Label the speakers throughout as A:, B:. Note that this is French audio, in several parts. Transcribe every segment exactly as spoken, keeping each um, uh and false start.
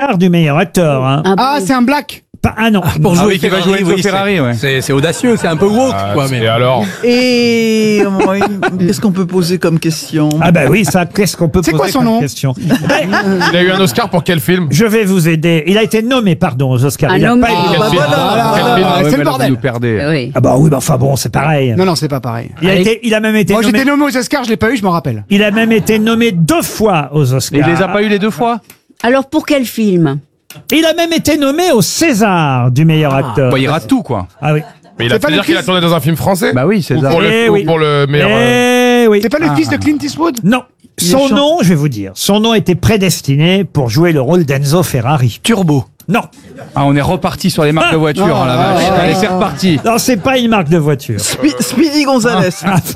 A: Oscar du meilleur acteur. Hein.
B: Ah, ah c'est un black.
A: Pas, ah non.
C: Pour jouer
D: ah oui, qui va jouer Enzo
C: oui,
D: Ferrari, ouais.
C: C'est, c'est audacieux, c'est un peu woke,
E: Ah,
C: quoi. Mais
E: et alors
F: Et qu'est-ce qu'on peut poser comme question?
A: Ah bah oui, ça, qu'est-ce qu'on peut
B: C'est
A: poser
B: quoi son
A: comme
B: nom
A: question?
E: Il a eu un Oscar pour quel film?
A: Je vais vous aider. Il a été nommé, pardon, aux Oscars.
G: Un
A: Il a
G: nommé.
A: pas été-
F: Ah,
E: Quel
F: bah
E: film
F: voilà.
E: Quel
B: Ah,
E: film
B: c'est
D: Ouais,
B: le
D: mais là,
B: bordel.
D: vous nous perdez.
G: Oui.
A: Ah bah oui, bah enfin bon, c'est pareil.
B: Non, non, c'est pas pareil.
A: Il a, été, il a même été
B: Moi,
A: nommé.
B: j'étais nommé aux Oscars, je l'ai pas eu, je m'en rappelle.
A: Il a même été nommé deux fois aux Oscars.
D: Et il les a pas eu les deux fois?
G: Alors, pour quel film?
A: Il a même été nommé au César du meilleur acteur.
D: Bah, il rate tout, quoi.
A: Ah oui.
E: Mais il a
B: C'est pas
E: fait
B: le
E: dire qu'il a
B: fils-
E: tourné dans un film français.
D: Bah oui, c'est
E: Ou
D: ça.
E: pour, le,
A: Eh
E: ou
A: oui.
E: pour le meilleur. euh,
A: Eh oui.
B: C'est pas le fils de Clint Eastwood?
A: Non. Son nom, je vais vous dire, son nom était prédestiné pour jouer le rôle d'Enzo Ferrari.
C: Turbo.
A: Non.
D: Ah, on est reparti sur les marques de voitures,
B: Ah,
D: hein, la vache.
B: ah,
D: Allez,
B: ah,
D: c'est
B: ah.
D: reparti.
A: Non, c'est pas une marque de voiture.
F: Spi- Speedy Gonzalez.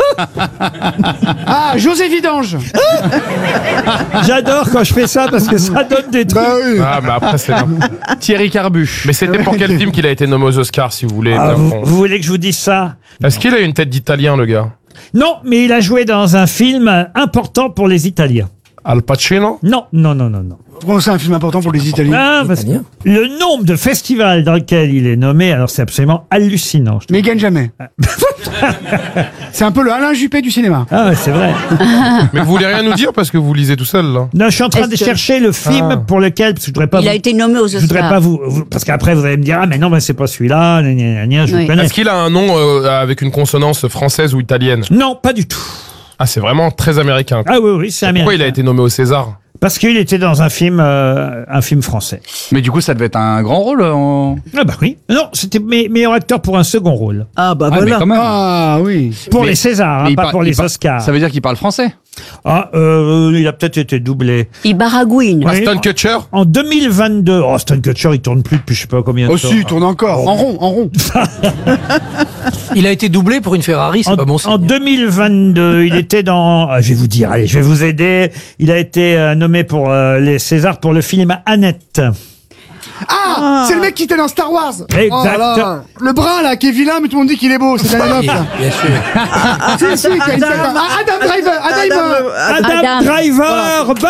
B: Ah, José Vidange.
A: J'adore quand je fais ça parce que ça donne des trucs.
B: Bah oui.
E: Ah, mais après, c'est.
D: Thierry Carbuche.
E: Mais c'était pour quel film qu'il a été nommé aux Oscars, si vous voulez
A: Ah,
E: bien
A: vous,
E: comprendre.
A: vous voulez que je vous dise ça?
E: Est-ce qu'il a une tête d'italien, le gars?
A: Non, mais il a joué dans un film important pour les Italiens.
E: Al Pacino?
A: Non, non, non, non, non.
B: Pourquoi c'est un film important pour les Italiens?
A: Ah, parce que le nombre de festivals dans lesquels il est nommé, alors c'est absolument hallucinant. je trouve.
B: Mais il gagne jamais. C'est un peu le Alain Juppé du cinéma.
A: Ah ouais, c'est vrai.
E: Mais vous voulez rien nous dire parce que vous lisez tout seul, là?
A: Non, je suis en train
G: Est-ce
A: de
G: que-
A: chercher le film
E: Ah.
A: pour lequel, parce que je voudrais pas
G: Il
A: vous,
G: a été nommé aux
A: je voudrais
G: Oscars.
A: pas vous, vous- parce qu'après vous allez me dire, ah mais non, mais c'est pas celui-là, gna, gna, gna, gna, je
G: Oui.
A: vous connais.
E: Est-ce qu'il a un nom euh, avec une consonance française ou italienne?
A: Non, pas du tout.
E: Ah, c'est vraiment très américain.
A: Ah oui, oui, c'est
E: Pourquoi
A: américain.
E: il a été nommé au César?
A: Parce qu'il était dans un film, euh, un film français.
D: Mais du coup, ça devait être un grand rôle. En...
A: Ah bah oui. Non, c'était me- meilleur acteur pour un second rôle.
F: Ah bah
D: Ah, mais
F: voilà.
D: quand même.
B: Ah oui.
A: Pour
D: Mais-
A: les Césars, hein,
D: Mais il
A: pas
D: par-
A: pour
D: il
A: les
D: par-
A: Oscars.
D: Ça veut dire qu'il parle français.
A: Ah, euh, il a peut-être été doublé.
G: Il baragouine.
A: Oui.
E: Aston Kutcher?
A: En deux mille vingt-deux, oh, Aston Kutcher, il tourne plus depuis je sais pas combien de
B: Oh
A: temps.
B: si, il tourne encore. En rond, en rond.
C: Il a été doublé pour une Ferrari, c'est
A: En,
C: pas bon
A: en
C: signe.
A: deux mille vingt-deux, il était dans... ah, je vais vous dire, allez, je vais vous aider. Il a été euh, nommé pour euh, les Césars pour le film Annette.
B: Ah, c'est le mec qui était dans Star Wars.
A: Exact.
B: Oh là là. Le brun là, qui est vilain, mais tout le monde dit qu'il est beau. C'est Daniel
C: Bien,
B: là.
C: bien sûr.
B: Si, si, qui a une tête- Ah, Adam Driver. Adam, euh,
A: Adam,
G: Adam.
A: Driver, bonne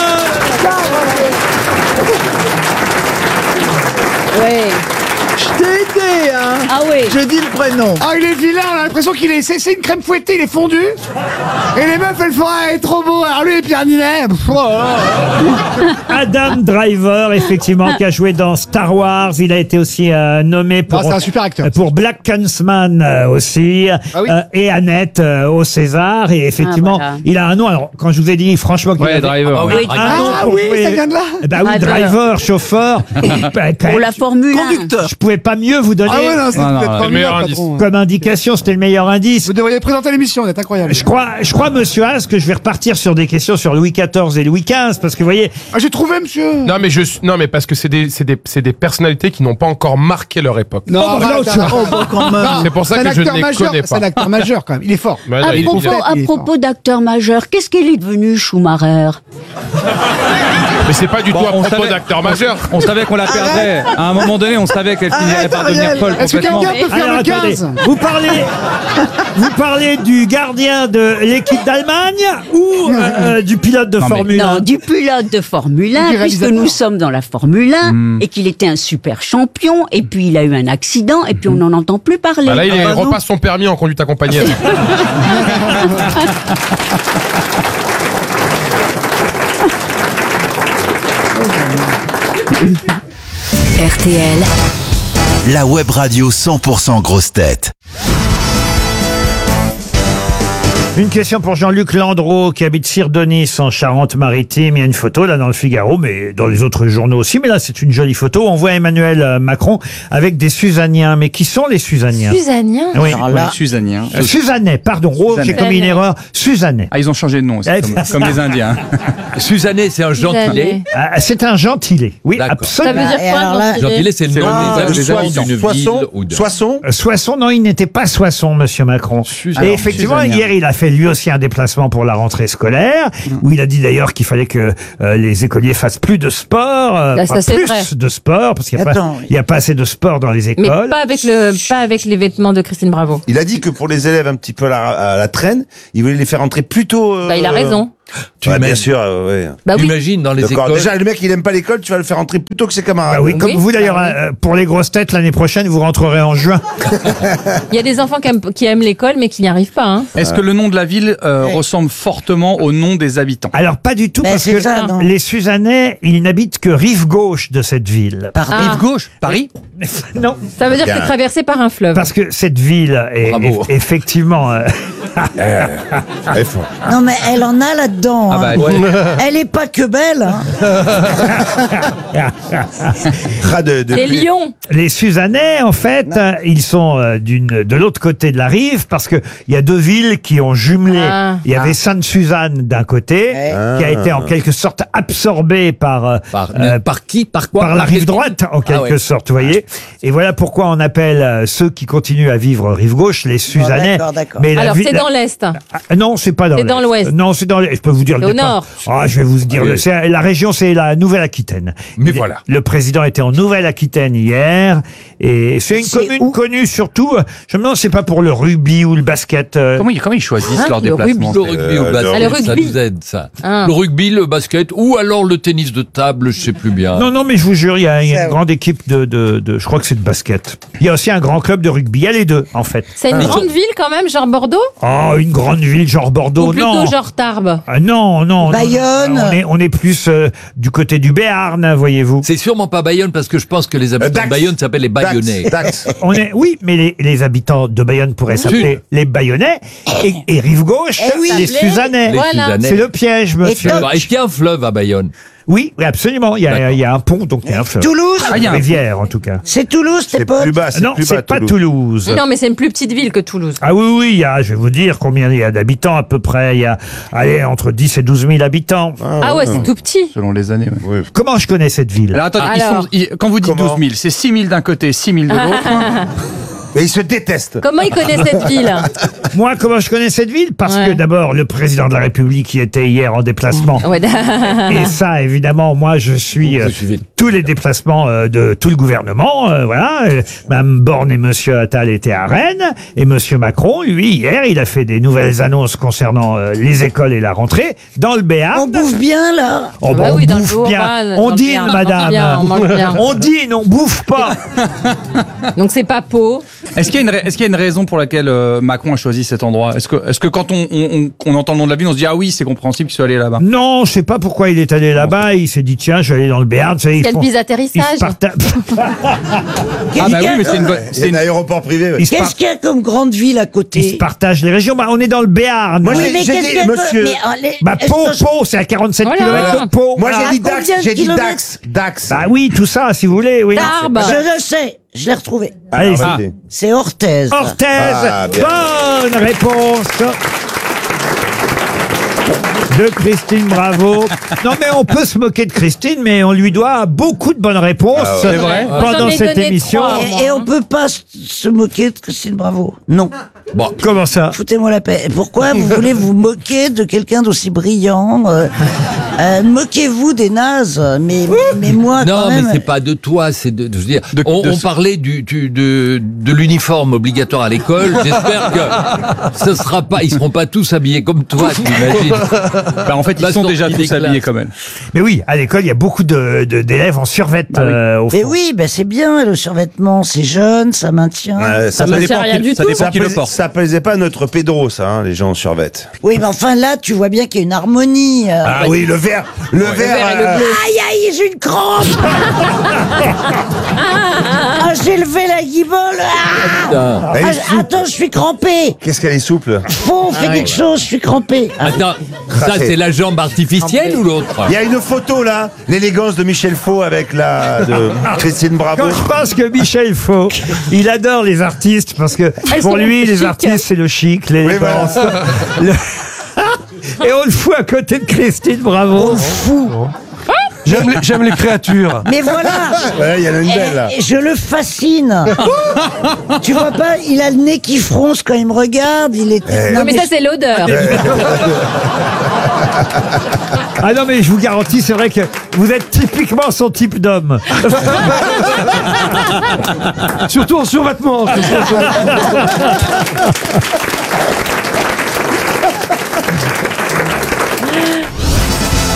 G: Oui.
F: Je t'ai aidé, hein.
G: Ah oui.
F: Je dis le prénom.
B: Ah, il est vilain, on a l'impression qu'il est. C'est c'est une crème fouettée, il est fondu. Et les meufs, elles font, ah, il est trop beau. Alors lui, Pierre Ninet. pff, oh là là.
A: Adam Driver, effectivement, qui a joué dans Star Wars. Il a été aussi euh, nommé pour,
B: Ah, c'est un super acteur.
A: euh, pour Black Klansman euh, aussi.
B: Ah oui.
A: Euh, et Annette euh, au César. Et effectivement,
G: Ah, voilà.
A: il a un nom. Alors, quand je vous ai dit, franchement, qu'il
D: Ouais,
A: avait
D: Driver.
C: Ah,
D: ouais.
C: oui.
G: Oui.
A: un nom
B: Ah
A: pour
B: oui,
A: jouer-
B: ça vient de là.
A: Eh ben oui,
G: Driver.
A: driver, chauffeur. Bah, quand
G: Pour
A: même,
G: la Formule un.
F: Conducteur.
A: je pouvais pas mieux vous donner
B: Ah ouais, non, c'est
D: Non, non,
B: peut-être
D: c'est
B: pas
E: le meilleur
B: bien,
E: indice.
B: patron.
A: comme indication. C'était le meilleur indice.
B: Vous devriez présenter l'émission, vous êtes incroyable.
A: Je crois, je crois, monsieur Haas, que je vais repartir sur des questions sur Louis quatorze et Louis quinze, parce que vous voyez,
B: Ah, j'ai trouvé, monsieur.
E: Non, mais je, non, mais parce que c'est des, c'est des, c'est des personnalités qui n'ont pas encore marqué leur époque.
B: Non,
A: Oh, bah,
B: bah,
A: là,
B: t'as-
A: tu vois.
B: oh,
F: Oh, quand même.
E: C'est pour ça
B: c'est un
E: que je ne
B: acteur
E: les
B: majeur,
E: connais
B: C'est un
E: pas.
B: acteur majeur quand même. Il est fort.
E: Ouais, non,
G: À
E: il est-
G: propos,
E: il est-
G: à
B: il est
G: propos d'acteur majeur, qu'est-ce qu'il est devenu Schumacher?
E: Mais c'est pas du
D: Bon,
E: tout à
D: on
E: propos
D: savait-
E: d'acteur majeur.
D: On savait qu'on la perdrait. À un moment donné, on savait qu'elle finirait
F: Arrête,
D: par devenir
F: Ariel.
D: folle
B: Est-ce que
D: complètement.
B: quelqu'un peut faire
A: alors
B: le
A: attendez,
B: quinze?
A: vous parlez, vous parlez du gardien de l'équipe d'Allemagne ou euh, du pilote de
D: Non, mais-
A: Formule un?
G: Non, du pilote de Formule un,
B: Du
G: puisque
B: réalisateur.
G: nous sommes dans la Formule un, et qu'il était un super champion, et puis il a eu un accident, et puis on n'en entend plus parler.
E: Bah là, il
F: Ah bah non.
E: repasse son permis en conduite accompagnée.
H: R T L,
I: La web radio cent pour cent grosse tête.
A: Une question pour Jean-Luc Landreau qui habite Sirdonis en Charente-Maritime. Il y a une photo là dans le Figaro, mais dans les autres journaux aussi. Mais là, c'est une jolie photo. On voit Emmanuel euh, Macron avec des Suzaniens. Mais qui sont les Suzaniens?
J: Suzanien.
A: Oui.
F: Alors là,
D: Ouais, Suzanien.
A: Euh, Suzanais, pardon. Oh, j'ai
D: Suzanais.
A: commis une erreur. Suzanais.
D: Ah, ils ont changé de nom, aussi,
A: Eh,
D: comme, comme les Indiens.
C: Suzanne, c'est un gentilé.
J: Suzanais.
A: Ah, c'est un gentilé. Oui,
C: D'accord.
J: Ça veut
A: absolument.
J: dire quoi,
F: alors là-
J: gentilé?
C: Gentilé, c'est le
D: C'est
C: nom
D: le nom
C: des
D: des
C: habitants d'une ville ou de...
K: Soissons.
A: Euh, Soissons, non, il n'était pas Soissons, monsieur Macron.
D: Suzanien.
A: Et
D: Alors,
A: effectivement,
D: Suzanien.
A: hier, il a fait lui aussi un déplacement pour la rentrée scolaire, où il a dit d'ailleurs qu'il fallait que euh, les écoliers fassent plus de sport, euh,
J: Là, ça,
A: pas
J: c'est
A: plus
J: vrai.
A: de sport, parce qu'il n'y a, pas-
F: Attends,
A: il y a pas assez de sport dans les
J: Mais
A: écoles.
J: pas avec le, pas avec les vêtements de Christine Bravo.
K: Il a dit que pour les élèves un petit peu à la, à la traîne, il voulait les faire entrer plus tôt. euh,
J: Bah, il a raison.
K: Tu ouais, bien sûr, euh, ouais.
J: Bah oui.
L: T'imagines dans les
K: D'accord.
L: écoles.
K: Déjà, le mec, il aime pas l'école, tu vas le faire entrer plus tôt que ses camarades.
A: Ah oui, comme
J: Oui.
A: vous d'ailleurs,
J: Ah oui.
A: euh, pour les grosses têtes, l'année prochaine, vous rentrerez en juin.
J: Il y a des enfants qui aiment, qui aiment l'école, mais qui n'y arrivent pas. Hein.
D: Est-ce que le nom de la ville euh, ressemble fortement au nom des habitants?
A: Alors, pas du tout,
F: Ben,
A: parce
F: c'est
A: que
F: ça, non.
A: les Suzanais, ils n'habitent que rive gauche de cette ville.
F: Pardon.
J: Ah.
D: Rive gauche, Paris.
A: Non,
J: Ça veut dire que c'est traversé par un fleuve.
A: parce que cette ville est,
L: Bravo.
A: est- effectivement... euh,
K: Très fort.
F: Non, mais elle en a là-dedans.
D: Ah bah,
F: hein.
D: ouais.
F: Elle est pas que belle. Hein.
K: Ras de, de
J: C'est
K: pluie.
J: Lyon.
A: Les Suzanais, en fait, euh, ils sont euh, d'une de l'autre côté de la rive parce que il y a deux villes qui ont jumelé.
J: Ah.
A: Il y avait Sainte-Suzanne d'un côté, qui a été en quelque sorte absorbée par euh,
L: Par,
A: euh,
L: par qui? Par quoi?
A: par la
L: Par
A: rive
L: quel-
A: droite, en quelque
L: Ah ouais.
A: sorte, vous voyez. Et voilà pourquoi on appelle euh, ceux qui continuent à vivre rive gauche les Suzanais.
F: d'accord, d'accord.
A: Mais la
J: Alors,
A: vi-
J: c'est
A: la-
J: dans l'Est.
A: Ah, non, c'est pas dans
J: C'est dans
A: l'Est.
J: l'Ouest.
A: Non, c'est dans l'Est. Je peux vous dire le
J: C'est au
A: départ.
J: nord.
A: Ah, je vais vous dire.
L: Allez.
A: le- c'est- la région, c'est la Nouvelle-Aquitaine.
E: Mais
A: Il-
E: voilà.
A: Le président était en Nouvelle-Aquitaine hier. Et c'est une
F: C'est
A: commune
F: où
A: connue surtout. euh, Je me demande, c'est pas pour le rugby ou le basket. euh,
D: Comment, ils- comment ils choisissent
J: Hein,
D: leur
J: le
D: déplacement?
L: Le rugby ou le
K: Euh,
L: basket,
J: Ah, le
L: ça
J: rugby.
L: nous aide, ça.
J: Ah.
L: Le rugby, le basket, ou alors le tennis de table, je sais plus bien.
A: Non, non, mais je vous jure, il y a, il y a
F: Ça,
A: une
F: oui.
A: grande équipe de, de, de, je crois que c'est de basket. Il y a aussi un grand club de rugby. Il y a les deux, en fait.
J: C'est une grande ville quand même, genre Bordeaux.
A: Oh, une grande ville genre Bordeaux,
J: Ou plutôt
A: non.
J: genre Tarbes.
A: Ah, non, non. non.
F: Bayonne.
A: On est, on est plus euh, du côté du Béarn, voyez-vous.
L: C'est sûrement pas Bayonne parce que je pense que les habitants
K: Dax.
L: de Bayonne s'appellent les Bayonnais.
K: Dax. Dax.
A: On est, oui, mais les, les habitants de Bayonne pourraient s'appeler les Bayonnais et, et rive gauche,
F: Eh oui.
A: les Suzanais.
L: Les
J: Voilà.
L: Suzanais.
A: C'est le piège, monsieur.
F: Et
L: Est-ce qu'il y a un fleuve à Bayonne?
A: Oui, oui, absolument. Il y a,
L: D'accord.
A: il y a un pont, donc il y a un fleuve.
F: Toulouse.
A: Ah, il y a une rivière, en tout cas.
F: C'est Toulouse, tes
K: C'est
F: potes.
K: plus bas, c'est
A: Non,
K: plus
A: c'est
K: bas.
A: pas Toulouse.
J: Non, mais c'est une plus petite ville que Toulouse.
A: Ah oui, oui, il y a, je vais vous dire combien il y a d'habitants à peu près. Il y a, allez, entre dix et douze mille habitants.
J: Ah ouais, c'est tout petit.
D: Selon les années. ouais.
K: Oui.
A: Comment je connais cette ville?
D: Alors attendez, ils
J: Alors.
D: sont- ils- quand vous dites
K: Comment
D: douze mille, c'est six mille d'un côté, six mille de l'autre.
K: Mais ils se détestent.
J: Comment ils connaissent cette ville?
A: Moi, comment je connais cette ville? Parce
J: Ouais.
A: que d'abord, le président de la République y était hier en déplacement.
J: Ouais.
A: Et ça, évidemment, moi, je suis euh,
L: Vous suivez.
A: tous les déplacements euh, de tout le gouvernement. euh, voilà, Euh, Mme Borne et Monsieur Attal étaient à Rennes, et Monsieur Macron, lui, hier, il a fait des nouvelles annonces concernant euh, les écoles et la rentrée dans le
F: On
A: Béarn.
F: bouffe bien, là.
A: Oh,
J: Ah bah
A: bah,
J: oui,
A: on
J: dans le
A: bouffe
J: jour,
A: bien,
J: bah,
A: on
J: dans le
A: dîne,
J: bien, on
A: madame.
J: mange bien, on mange bien.
A: On dîne, on bouffe pas.
J: Donc c'est pas Pau.
D: Est-ce qu'il y a une, ra- est-ce qu'il y a une raison pour laquelle euh, Macron a choisi cet endroit? Est-ce que, est-ce que quand on, on, on- on entend le nom de la ville, on se dit ah oui, c'est compréhensible qu'il soit allé là-bas?
A: Non, je sais pas pourquoi il est allé là-bas. Il s'est dit tiens, je vais aller dans le Béarn. Vous savez, ils
J: Quel
A: font-
J: bis
A: ils
J: atterrissage.
A: se partagent-
D: Ah bah oui, mais c'est une bonne.
K: C'est
D: c'est une-
K: un aéroport privé. ouais.
A: ils se par-
F: Qu'est-ce qu'il y a comme grande ville à
A: ils se
F: côté?
A: partagent les régions. Bah, on est dans le Béarn.
K: Moi,
F: Oui,
K: j'ai-
F: mais
K: j'ai
F: qu'est-ce
K: dit,
F: qu'il y a
K: monsieur.
F: comme- mais, euh, les-
A: Bah,
F: est-ce
A: Pau,
F: que je-
A: Pau, c'est à quarante-sept
J: Voilà.
A: kilomètres de Pau.
K: Moi,
A: Voilà.
K: j'ai dit
F: combien
K: Dax.
F: de
K: J'ai dit
F: kilomètres
K: Dax. Dax.
A: Bah oui, tout ça, si vous voulez, oui.
J: Tarbes.
F: Je le sais, je l'ai retrouvé.
A: Allez,
K: Ah, vas-y.
F: C'est Orthez.
A: Orthez,
K: Ah, bien.
A: bonne réponse de Christine Bravo. Non mais on peut se moquer de Christine, mais on lui doit beaucoup de bonnes réponses
K: Ah ouais.
D: C'est vrai.
A: pendant
J: J'en ai
A: cette
J: donné
A: émission.
J: trois.
F: Et, et on peut pas s- se moquer de Christine Bravo. Non.
L: Bon,
A: Comment ça?
F: Foutez-moi la paix. Pourquoi vous voulez vous moquer de quelqu'un d'aussi brillant euh, euh, Moquez-vous des nazes. Mais, mais moi,
L: non,
F: quand
L: mais
F: même...
L: c'est pas de toi, c'est de, de- je veux dire,
D: De-
L: on,
D: de
L: on
D: ce-
L: parlait du, du- de, de l'uniforme obligatoire à l'école. J'espère que ce sera pas, ils seront pas tous habillés comme toi, t'imagines.
D: Bah, en fait, ils
L: La
D: sont
L: sortie
D: déjà
L: des
D: tous
L: classes.
D: habillés comme elle.
A: Mais oui, à l'école, il y a beaucoup de, de- d'élèves en survêt
D: Bah oui.
A: euh, au
F: Mais
A: fond.
F: oui, ben c'est bien, le survêtement, c'est jeune, ça maintient.
K: Ouais, ça,
J: Ça
K: ça
J: me
K: dépend
J: sert rien
K: qui-
J: du
K: ça
J: tout.
K: dépend
D: Ça
K: qui le
D: plaisait-
K: porte. Ça plaisait pas à notre Pedro, ça, hein, les gens en survêt.
F: Oui, mais enfin là, tu vois bien qu'il y a une harmonie. euh.
K: Ah oui, le vert, le vert.
J: vert et le
K: euh,
J: bleu.
F: Aïe, aïe, j'ai une crampe. Ah, j'ai levé la guibole. Ah,
L: Putain.
K: elle est
F: Ah,
K: souple.
F: attends, je suis crampé.
K: Qu'est-ce qu'elle est souple.
F: Faut, fais quelque chose, je suis crampé. Ah,
L: Attends, ça c'est la jambe artificielle ou l'autre?
K: Il y a une photo là, l'élégance de Michel Faux avec la de Christine Bravo.
A: Quand je pense que Michel Faux, il adore les artistes parce que
J: Elles
A: pour
J: sont
A: lui, les
J: chic.
A: artistes, c'est le chic, l'élégance. Le- Et on le fout à côté de Christine Bravo.
E: J'aime les, j'aime les créatures.
F: Mais voilà.
K: Ouais, il y en a une belle là.
F: Et- et je le fascine. Tu vois pas, il a le nez qui fronce quand il me regarde. Il est.
K: Eh.
F: Non,
J: Oui, mais ça c'est l'odeur.
A: Ah non, mais je vous garantis, c'est vrai que vous êtes typiquement son type d'homme.
E: Surtout en survêtement.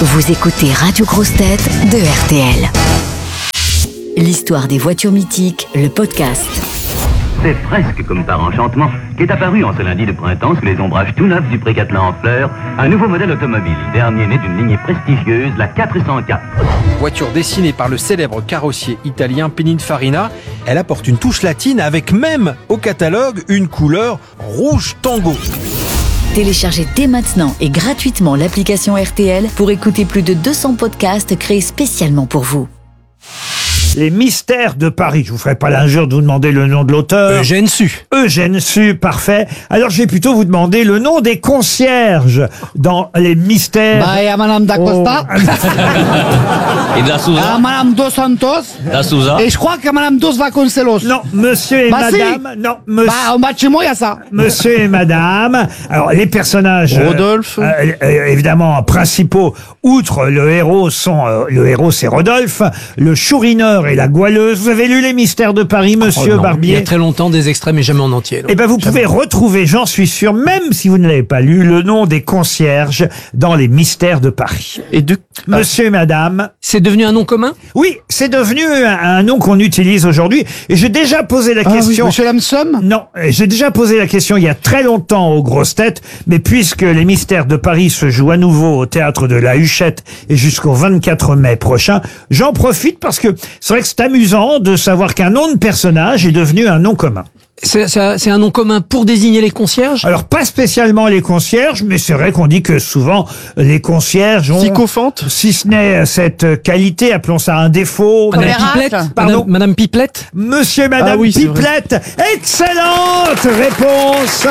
H: Vous écoutez Radio Grosses Têtes de R T L. L'histoire des voitures mythiques, le podcast.
M: C'est presque comme par enchantement qu'est apparu en ce lundi de printemps sous les ombrages tout neufs du Pré-Catelan en fleurs un nouveau modèle automobile, dernier né d'une lignée prestigieuse, la quatre cent quatre.
N: Voiture dessinée par le célèbre carrossier italien Pininfarina, elle apporte une touche latine avec même au catalogue une couleur rouge tango.
H: Téléchargez dès maintenant et gratuitement l'application R T L pour écouter plus de deux cents podcasts créés spécialement pour vous.
A: Les mystères de Paris. Je vous ferai pas l'injure de vous demander le nom de l'auteur.
C: Eugène Sue.
A: Eugène Sue, parfait. Alors, je vais plutôt vous demander le nom des concierges dans les mystères.
B: Bah, il y a Madame D'Acosta.
L: Et de la Souza.
B: Ah, Madame Dos Santos.
L: La Souza.
B: Et je crois que Madame Dos Vasconcelos.
A: Non, monsieur et
B: bah,
A: madame.
B: Si.
A: Non, monsieur.
B: Bah, en bas de chez moi, il y a ça.
A: Monsieur et madame. Alors, les personnages.
B: Rodolphe.
A: Euh, euh, évidemment, principaux, outre le héros, sont, euh, le héros, c'est Rodolphe, le chourineur et la goualeuse. Vous avez lu les mystères de Paris, monsieur
C: Oh non,
A: Barbier?
C: Il y a très longtemps, des extraits, mais jamais en entier. non.
A: Eh ben, vous
C: Jamais.
A: pouvez retrouver, j'en suis sûr, même si vous ne l'avez pas lu, le nom des concierges dans les mystères de Paris.
C: Et de...
A: Monsieur et madame.
C: C'est devenu un nom commun?
A: Oui, c'est devenu un, un nom qu'on utilise aujourd'hui. Et j'ai déjà posé la
B: Ah, oui,
A: question.
B: Monsieur Lamsom.
A: Non, j'ai déjà posé la question il y a très longtemps aux grosses têtes, mais puisque les mystères de Paris se jouent à nouveau au théâtre de la Huchette et jusqu'au vingt-quatre mai prochain, j'en profite parce que c'est vrai que c'est amusant de savoir qu'un nom de personnage est devenu un nom commun.
C: C'est c'est- c'est un nom commun pour désigner les concierges?
A: Alors, pas spécialement les concierges, mais c'est vrai qu'on dit que souvent, les concierges ont,
N: Sycophante.
A: si ce n'est cette qualité, appelons ça un défaut.
C: Madame
A: mais-
C: Pipelette?
A: Pardon.
C: Madame, Madame Pipelette?
A: Monsieur et Madame
N: Ah oui, c'est vrai.
A: Pipelette, excellente réponse.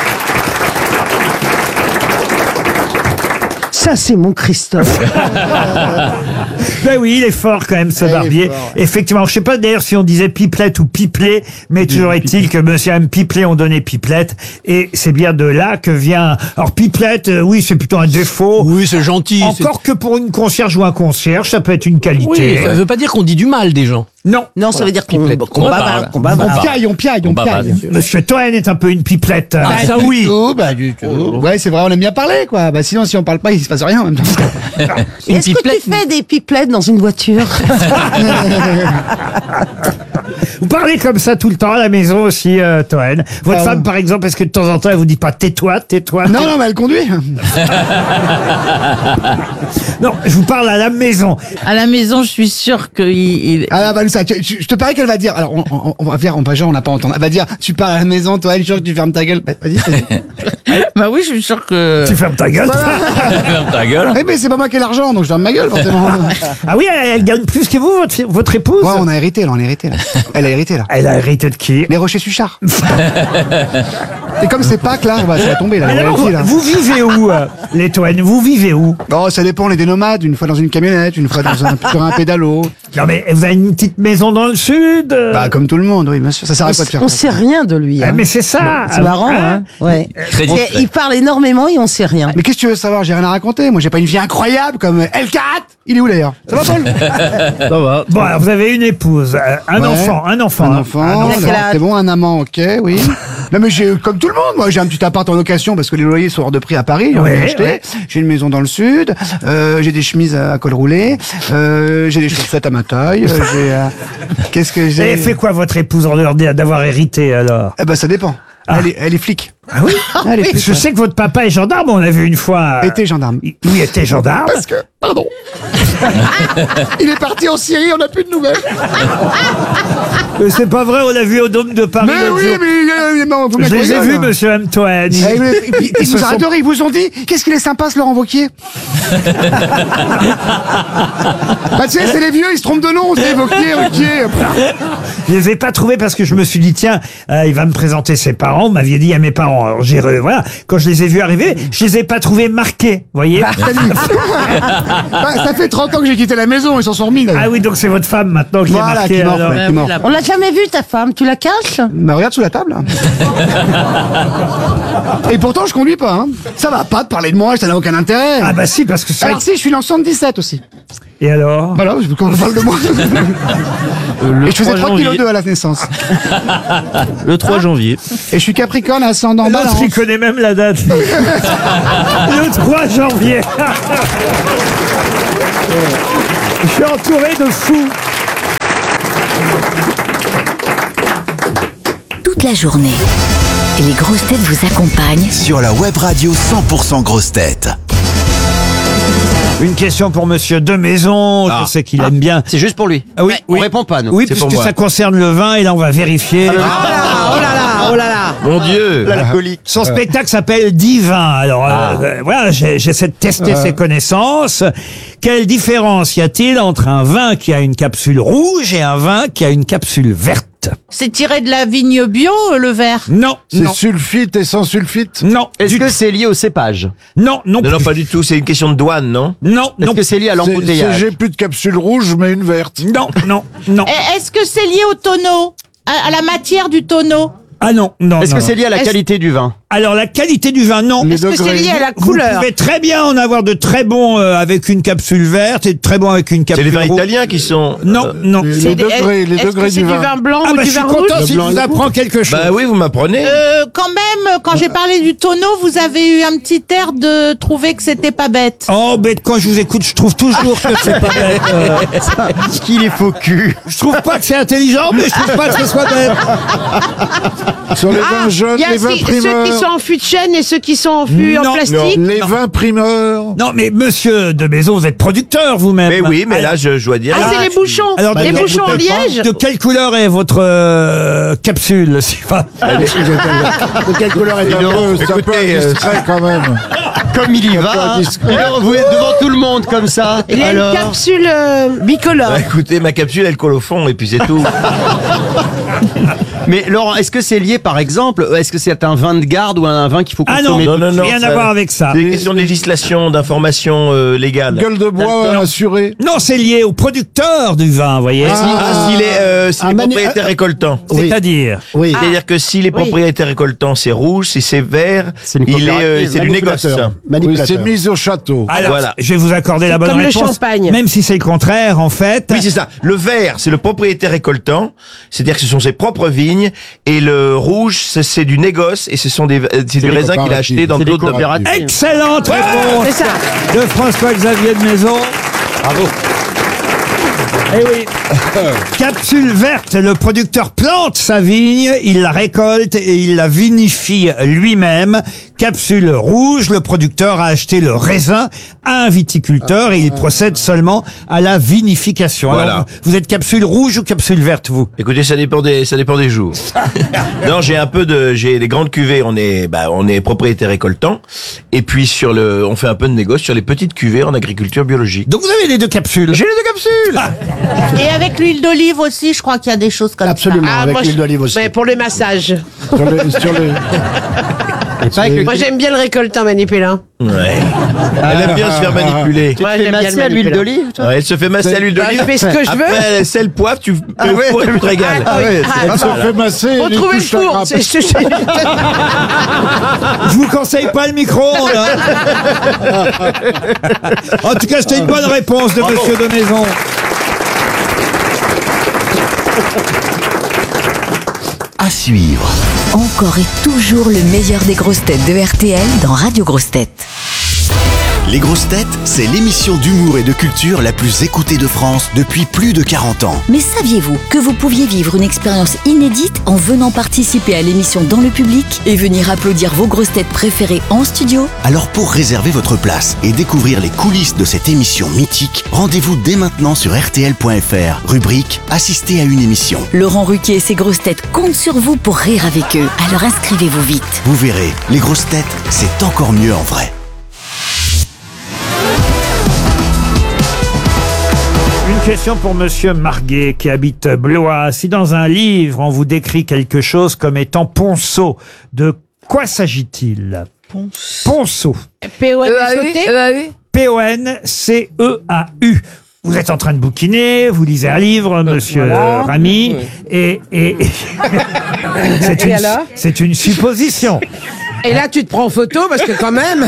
F: Ça, c'est mon Christophe.
A: Ben oui, il est fort quand même, ce
B: Il est
A: Barbier.
B: fort.
A: Effectivement, je sais pas d'ailleurs si on disait Pipelette ou Pipelet, mais toujours est-il que Monsieur et Madame Pipelet ont donné Pipelette, et c'est bien de là que vient. Alors Pipelette, euh, oui, c'est plutôt un défaut.
C: Oui, c'est gentil. c'est-
A: Encore que pour une concierge ou un concierge, ça peut être une
C: Oui,
A: qualité.
C: ça veut pas dire qu'on dit du mal des gens.
A: Non.
F: Non, ça veut dire qu'on
C: Pipelette.
F: qu'on
C: On
F: bavarde,
C: parle.
F: qu'on
B: On
F: bavarde.
B: piaille, on piaille, on
L: On bavade.
B: piaille.
A: Monsieur Toen est un peu une pipelette.
C: Ah, ça
B: Du
C: oui.
B: tout, bah du tout. Ouais, c'est vrai, on aime bien parler, quoi. Bah sinon, si on parle pas, il se passe rien en même temps.
C: Une
F: Est-ce que
C: pipelette.
F: tu fais des pipelettes dans une voiture?
A: Vous parlez comme ça tout le temps à la maison aussi, euh, Toen. Votre
B: Ah
A: femme,
B: ouais.
A: par exemple, est-ce que de temps en temps, elle vous dit pas tais-toi, tais-toi?
B: Non, non, mais elle conduit.
A: Non, je vous parle à la maison.
F: À la maison, je suis sûre qu'il... il-
B: Ah là, bah, ça, tu- tu- je te parie qu'elle va dire. Alors, on, on, on va faire, on va genre, on n'a pas entendu. Elle va dire, tu pars à la maison, toi, elle, je suis sûr que tu fermes ta gueule. Bah, vas-y, vas-y.
F: Bah oui, je suis sûre que...
A: Tu fermes ta gueule.
L: Ferme ta gueule.
B: Eh, mais c'est pas moi qui ai l'argent, donc je ferme ma gueule, forcément.
A: Ah oui, elle, elle gagne plus que vous, votre, fi- votre épouse?
B: Ouais, on a hérité, là, on a hérité, là. Elle a hérité, là.
A: Elle a hérité de qui?
B: Les Rochers Suchard. Et comme c'est Pâques, là, bah, ça va tomber, là.
A: Mais
B: les
A: d'abord,
B: royalties, là.
A: vous, vous vivez où, euh, les Toen? Vous vivez où?
B: Oh, ça dépend, on est des nomades, une fois dans une camionnette, une fois dans un, sur un pédalo.
A: Non mais vous avez une petite maison dans le sud euh
B: Bah, comme tout le monde, oui, bien sûr. Ça sert à quoi de faire
F: On
B: ça
F: sait rien de lui.
A: Ah,
F: hein.
A: mais c'est ça.
F: C'est marrant, hein, ouais.
L: Très
F: Et
L: discret.
F: il parle énormément et on sait rien.
B: Mais qu'est-ce que tu veux savoir? J'ai rien à raconter. Moi, j'ai pas une vie incroyable comme L quatre. Il est où d'ailleurs? Ça va, Paul?
A: Ça va. Bon, alors vous avez une épouse, euh, un
B: Ouais.
A: enfant, un enfant.
B: Un
A: hein.
B: enfant,
A: Un
F: Il a quel âge?
B: c'est bon, un amant, ok, oui. Non mais j'ai, comme tout le monde, moi j'ai un petit appart en location parce que les loyers sont hors de prix à Paris, on
A: Ouais,
B: l'a acheté.
A: ouais.
B: J'ai une maison dans le sud, euh, j'ai des chemises à col roulé, euh, j'ai des chaussettes à ma taille, euh, j'ai, euh, qu'est-ce que
A: Et
B: j'ai?
A: elle fait quoi votre épouse en dehors d'avoir hérité alors?
B: Eh ben ça dépend.
A: Ah.
B: Elle, est, elle est flic.
A: Ah oui,
B: Elle est flic.
A: Je sais que votre papa est gendarme, on l'a vu une fois. euh,
B: Était gendarme.
A: il- Oui, était gendarme.
B: Parce que, pardon. Il est parti en Syrie, on n'a plus de nouvelles.
A: Mais c'est pas vrai, on l'a vu au Dôme de Paris.
B: Mais
A: l'autre
B: oui,
A: jour.
B: mais, euh, non, vous
A: Je
B: mettez
A: les ai
B: rigole,
A: vus,
B: hein.
A: monsieur Antoine.
B: Eh,
A: Ils,
B: mais- Ils,
A: ils
B: ils
A: se
B: vous ont
A: sont-
B: adoré, ils vous ont dit qu'est-ce qu'il est sympa ce Laurent Wauquiez. Bah tu sais, c'est les vieux, ils se trompent de nom, c'est Wauquiez, Wauquiez.
A: Je les ai pas trouvés parce que je me suis dit tiens, euh, il va me présenter ses parents. Vous m'aviez dit à mes parents. Alors j'ai re- voilà, quand je les ai vus arriver, je les ai pas trouvés marqués. Vous voyez?
B: Bah, ça fait trente ans que j'ai quitté la maison, ils s'en sont remis.
A: Ah oui, donc c'est votre femme maintenant qui
B: Voilà,
A: est
B: qui
A: marquée.
B: est morte,
A: alors.
B: ouais, qui est morte.
F: On l'a déjà
O: jamais vu ta femme, tu la caches?
B: Bah, regarde sous la table. Et pourtant, je conduis pas. Hein. Ça va pas de parler de moi, ça n'a aucun intérêt.
A: Ah bah si, parce que ça...
B: Alors si, je suis né en soixante-dix-sept aussi.
A: Et alors?
B: Voilà, quand on parle de moi.
P: Le
B: Et je faisais
P: trois
B: trois virgule
P: janvier.
B: deux à la naissance.
P: Le trois janvier.
B: Et je suis Capricorne, ascendant
A: L'autre,
B: Balance.
A: il connaît même la date. Le trois janvier. Je suis entouré de fous.
H: Toute la journée. Et les grosses têtes vous accompagnent
I: Sur la web radio cent pour cent grosses têtes.
A: Une question pour Monsieur de Maison. Je sais qu'il aime bien.
P: C'est juste pour lui.
A: Ah oui,
P: On
A: oui.
P: répond pas, nous.
A: Oui,
P: C'est pour
A: puisque
P: moi.
A: ça concerne le vin et là on va vérifier.
P: Oh là là, oh là là.
K: Mon Dieu. L'alcoolique.
A: Son spectacle s'appelle Divin. Alors euh, euh, voilà, j'ai- j'essaie de tester ses connaissances. Quelle différence y a-t-il entre un vin qui a une capsule rouge et un vin qui a une capsule verte?
O: C'est tiré de la vigne bio, le verre?
A: Non,
Q: C'est
A: non,
Q: sulfite et sans sulfite?
A: non,
P: Est-ce
A: du
P: que
A: tout.
P: c'est lié au cépage?
A: non, non,
K: Non, non,
A: plus.
K: pas du tout. C'est une question de douane, non?
A: non,
P: Est-ce
A: non,
P: que c'est lié à
Q: C'est- c'est-
P: l'embouteillage?
Q: J'ai plus de capsule rouge, mais une verte.
A: non, non, non.
O: Et Est-ce que c'est lié au tonneau? À, à la matière du tonneau?
A: Ah non, non.
P: Est-ce
A: non,
P: que c'est
A: non.
P: lié à la
O: Est-ce-
P: qualité du vin?
A: Alors la qualité du vin, non.
Q: Les
O: Est-ce que c'est
Q: degrés.
O: lié à la
A: Vous
O: couleur?
A: pouvez très bien en avoir de très bons euh, avec une capsule verte et de très bons avec une
K: C'est
A: capsule
K: les vins
A: rouge.
K: italiens qui sont.
A: Non,
K: euh,
A: non.
Q: Les,
O: C'est
Q: les
O: des-
Q: degrés, les
O: Est-ce
Q: degrés
O: que c'est
Q: du
O: du
Q: vin.
O: vin blanc
A: Ah
O: ou
A: bah
O: du
A: je suis
O: vin
A: content
O: rouge?
A: si je vous apprends quelque chose.
K: Bah oui, vous m'apprenez.
O: Euh, quand même, quand j'ai parlé du tonneau, vous avez eu un petit air de trouver que c'était pas bête.
A: Oh, mais quand je vous écoute, je trouve toujours que c'est pas bête. euh.
P: Qu'il est faux cul.
A: Je trouve pas que c'est intelligent, mais je trouve pas que ce soit bête.
Q: Sur les vins jeunes,
O: Il y a
Q: les vins
O: ceux ceux qui
Q: primeurs.
O: sont en fût de chêne et ceux qui sont en fût en
A: Non,
O: plastique.
Q: Les vins primeurs.
A: Non, mais monsieur de Maison, vous êtes producteur vous-même.
K: Mais oui, mais
A: Alors-
K: là, je, je dois dire.
O: Ah, c'est les bouchons.
A: alors,
O: les
A: de-
O: bouchons en
A: de-
O: liège.
A: De quelle couleur est votre euh, capsule si pas-
Q: De quelle couleur est un peu, c'est un peu
K: Écoutez, euh,
Q: indiscret quand même.
P: Comme il y
Q: Un peu
P: va.
Q: indiscret.
P: Alors, vous êtes devant tout le monde comme ça.
O: Il y a
P: Alors.
O: une capsule euh, bicolore.
K: Bah, écoutez, ma capsule, elle colle au fond, et puis c'est tout.
P: Mais Laurent, est-ce que c'est lié par exemple? Est-ce que c'est un vin de garde ou un vin qu'il faut
A: Ah non,
P: consommer?
K: Non, non, non.
A: rien
K: ça-
A: à voir avec ça.
K: C'est une question de législation, d'information euh, légale.
Q: Gueule de bois assurée.
A: Non, c'est lié au producteur du vin, vous voyez.
K: Ah, s'il est, euh, s'il
Q: Un
K: est
Q: manu-
K: propriétaire récoltant.
A: C'est-à-dire.
Q: Oui.
K: C'est-à-dire que si les
O: Oui.
K: propriétaires récoltants, c'est rouge, si c'est vert,
P: C'est une
K: il est, euh,
P: coopérative,
K: c'est du négoce.
Q: Oui, c'est mis au château.
A: Alors,
K: Voilà.
A: je vais vous accorder la bonne
O: comme le
A: réponse.
O: champagne.
A: Même si c'est le contraire, en fait.
K: Oui, c'est ça. Le vert, c'est le propriétaire récoltant, c'est-à-dire que ce sont ses propres vignes, et le rouge, c'est c'est du négoce, et ce sont des, euh, c'est du
Q: des
K: raisin qu'il a acheté dans
P: C'est des
K: d'autres domaines.
P: coopératives.
A: Excellente réponse
O: C'est ça.
A: de François-Xavier de Maison.
P: Bravo.
A: Eh oui. Capsule verte, le producteur plante sa vigne, il la récolte et il la vinifie lui-même. Capsule rouge, le producteur a acheté le raisin à un viticulteur et il procède seulement à la vinification. Alors,
K: Voilà.
A: vous êtes capsule rouge ou capsule verte, vous?
K: Écoutez, ça dépend des, ça dépend des jours. Non, j'ai un peu de, j'ai des grandes cuvées, on est, bah, on est propriétaire récoltant. Et puis sur le, on fait un peu de négoce sur les petites cuvées en agriculture biologique.
A: Donc vous avez les deux capsules.
K: J'ai les deux capsules!
O: Et avec l'huile d'olive aussi, je crois qu'il y a des choses comme
B: Absolument,
O: ça.
B: avec
O: moi,
B: l'huile
O: je-
B: d'olive aussi.
O: Mais pour les massages.
Q: Sur les, sur les-
P: Et pas avec le-
O: Moi, j'aime bien le récoltant manipulant.
K: Ouais. Elle aime bien se faire manipuler.
P: Tu te
O: Moi,
P: fais
O: j'aime bien
P: masser
O: le
P: à l'huile
O: manipulant.
P: d'olive, toi?
K: Ouais, elle se fait masser à l'huile
O: Bah,
K: d'olive.
O: je fais ce que je veux.
K: Après, sel, poivre, tu,
P: Ah ouais.
K: tu te régales.
O: Ah oui. Ah,
Q: Elle se fait masser.
O: Faut
Q: les
O: trouver le
Q: couches à
O: four.
Q: grappe.
O: c'est- c'est- c'est-
A: Je vous conseille pas le micro-ondes. hein. En tout cas, c'était une bonne réponse de Monsieur de Maison.
I: À suivre.
H: Encore et toujours le meilleur des grosses têtes de R T L dans Radio Grosses Têtes.
I: Les grosses têtes, c'est l'émission d'humour et de culture la plus écoutée de France depuis plus de quarante ans.
H: Mais saviez-vous que vous pouviez vivre une expérience inédite en venant participer à l'émission dans le public et venir applaudir vos grosses têtes préférées en studio?
I: Alors pour réserver votre place et découvrir les coulisses de cette émission mythique, rendez-vous dès maintenant sur R T L point F R, rubrique Assister à une émission.
H: Laurent Ruquier et ses grosses têtes comptent sur vous pour rire avec eux. Alors inscrivez-vous vite.
I: Vous verrez, les grosses têtes, c'est encore mieux en vrai.
A: Une question pour Monsieur Marguet qui habite Blois. Si dans un livre on vous décrit quelque chose comme étant ponceau, de quoi s'agit-il? Ponceau.
O: P O N S O T
J: E A U
A: P O N C E A U. Vous êtes en train de bouquiner, vous lisez un livre, monsieur
R: voilà.
A: Rami,
R: Oui.
A: et, et, et c'est
R: Et
A: une,
R: alors
A: c'est une supposition.
R: Et là, tu te prends en photo parce que quand même.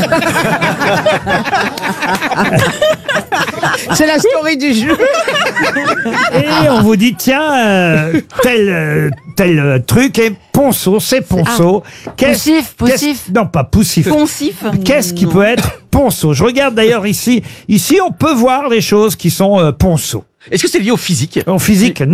R: C'est la story du jeu.
A: Et on vous dit, tiens, euh, tel, euh, tel euh, truc est ponceau, c'est ponceau. Qu'est-ce-
S: Poussif,
A: qu'est-ce-
S: poussif.
A: Non, pas poussif.
S: Poncif.
A: Qu'est-ce qui peut être ponceau? Je regarde d'ailleurs ici. Ici, on peut voir les choses qui sont euh, ponceau.
P: Est-ce que c'est lié au physique?
A: En physique,